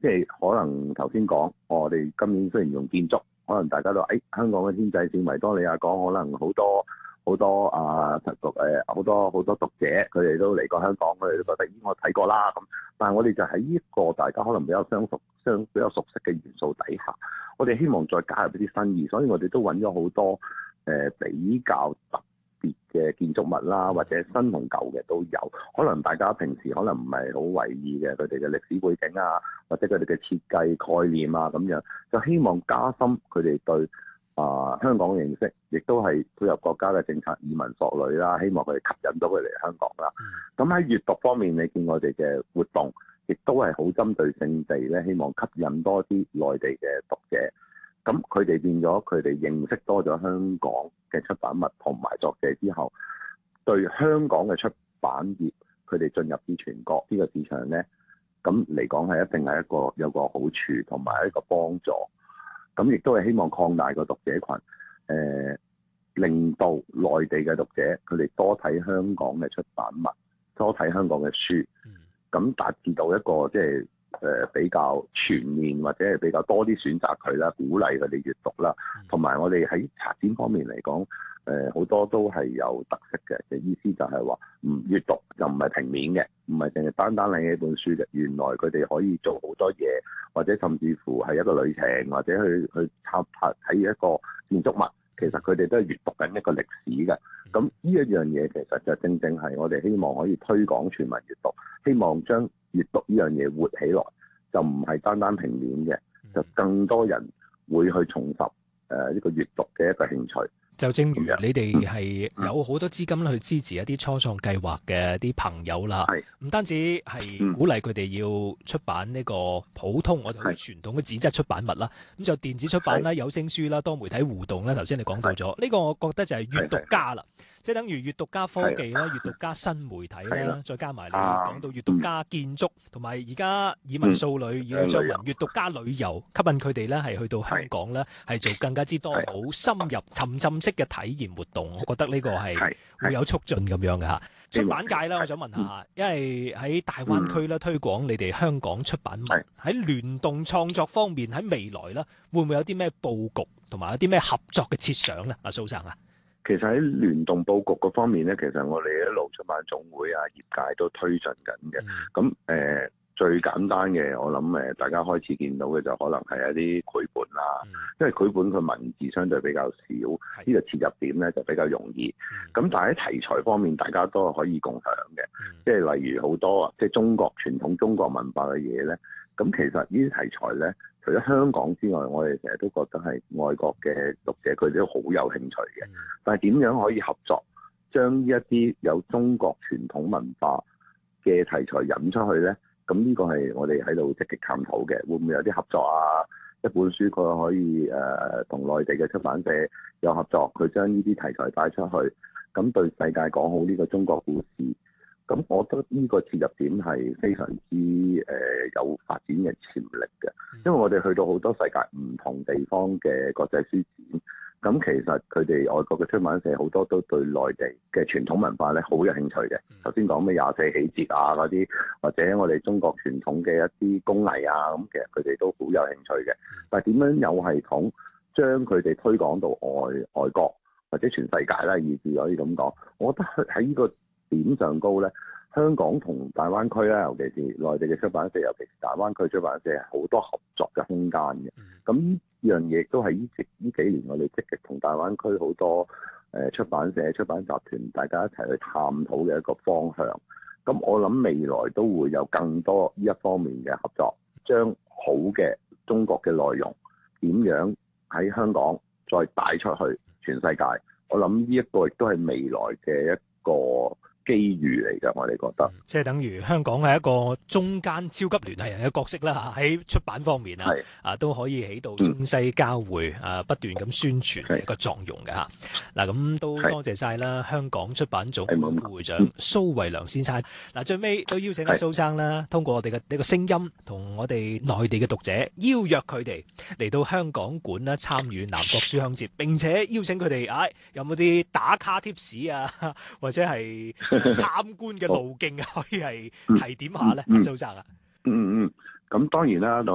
即係可能頭先講，我哋今年雖然用建築，可能大家都香港嘅天際線維多利亞港，可能好多好多好多讀者佢哋都嚟過香港，佢哋都覺得我睇過啦咁。但係我哋就喺呢個大家可能比較比較熟悉嘅元素底下，我哋希望再加入一啲新意，所以我哋都揾咗好多比較特別嘅建築物啦，或者新同舊嘅都有。可能大家平時可能唔係好為意嘅，佢哋嘅歷史背景啊，或者佢哋嘅設計概念啊咁樣，就希望加深佢哋對香港嘅認識，亦都係配合國家嘅政策移民索女啦，希望佢哋吸引到佢嚟香港啦。咁喺閱讀方面，你見我哋嘅活動，亦都係好針對性地咧，希望吸引多啲內地嘅讀者。咁佢哋變咗，佢哋認識多咗香港嘅出版物同埋作者之後，對香港嘅出版業，佢哋進入至全國呢個市場咧，咁嚟講係一定係有個好處同埋一個幫助。咁亦都係希望擴大個讀者群，令到內地嘅讀者佢哋多睇香港嘅出版物，多睇香港嘅書，咁達至到一個即係比較全面或者係比較多啲選擇佢啦，鼓勵佢哋閱讀啦。同埋我哋喺策展方面嚟講，好多都係有特色嘅意思就係話，閱讀就唔係平面嘅，唔係淨係單單拎起本書嘅。原來佢哋可以做好多嘢，或者甚至乎係一個旅程，或者去睇一個建築物，其實佢哋都係閱讀緊一個歷史嘅。咁呢一樣嘢其實就正正係我哋希望可以推廣全民閱讀，希望將閱讀呢樣嘢活起來，就唔係單單平面嘅，就更多人會去重拾呢個閱讀嘅一個興趣。 就正如你哋係有好多資金去支持一啲初創計劃嘅啲朋友啦，唔單止係鼓勵佢哋要出版呢個普通我哋好傳統嘅紙質出版物啦，咁就電子出版啦、有聲書啦、多媒體互動啦，頭先你講到咗呢個，我覺得就係閱讀加啦，即係等於閱讀加科技啦、閱讀加新媒體啦，再加埋你講到閱讀加建築，同埋而家以文數旅、以旅作文，閱讀加旅遊，吸引佢哋咧係去到香港咧係做更加之多好深入沉浸式嘅體驗活動，我覺得呢個係會有促進咁樣嘅嚇。出版界啦，我想問下，因為喺大灣區咧推廣你哋香港出版物，喺聯動創作方面，喺未來咧會唔會有啲咩佈局同埋有啲咩合作嘅設想咧？阿蘇生啊， 其實喺聯動佈局嗰方面咧，其實我哋一路出版總會啊、業界都推進緊嘅。咁最簡單嘅，我諗大家開始見到嘅就可能係一啲繪本啦，因為繪本佢文字相對比較少，呢個切入點咧就比較容易。咁但係喺題材方面，大家都可以共享嘅，即係例如好多即係中國傳統中國文化嘅嘢咧。咁其實呢啲題材咧，除咗香港之外，我哋成日都覺得係外國嘅讀者佢哋都好有興趣嘅。但係點樣可以合作，將一啲有中國傳統文化嘅題材引出去咧？咁呢個係我哋喺度積極探討嘅，會唔會有啲合作啊？一本書佢可以同內地嘅出版社有合作，佢將呢啲題材帶出去，咁對世界講好呢個中國故事。咁我覺得呢個切入點係非常之有發展嘅潛力嘅，因為我哋去到好多世界唔同地方嘅國際書展。咁其實佢哋外國嘅出版社好多都對內地嘅傳統文化咧好有興趣嘅。頭先講咩24喜節啊嗰啲，或者我哋中國傳統嘅一啲工藝啊，咁其實佢哋都好有興趣嘅。但係點樣有系統將佢哋推廣到外國或者全世界啦，以至可以咁講，我覺得喺呢個點上高咧，香港同大灣區啦，尤其是內地嘅出版社，尤其是大灣區出版社，好多合作嘅空間嘅。咁呢樣嘢都係呢幾年我哋積極同大灣區好多出版社、出版集團大家一齊去探討嘅一個方向。咁我諗未來都會有更多呢一方面嘅合作，將好嘅中國嘅內容點樣喺香港再帶出去全世界。我諗呢一個亦都係未來嘅一個機遇嚟㗎，我哋覺得， 即係等於香港係一個中間超級聯繫人嘅角色啦，喺出版方面都可以起到中西交匯不斷咁宣傳嘅一個作用嘅嚇。嗱，咁都多謝晒啦，香港出版總會副會長蘇慧良先生。嗱，最尾都邀請阿蘇生啦，通過我哋嘅呢個聲音，同我哋內地嘅讀者邀約佢哋嚟到香港館啦，參與南國書香節，並且邀請佢哋有冇啲打卡貼士啊，或者係參觀嘅路徑可以係提點下咧，蘇生啊。 咁當然啦，